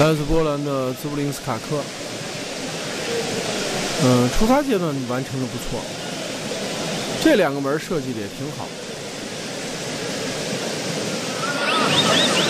来自波兰的兹布林斯卡克，出发阶段完成的不错，这两个门设计的也挺好。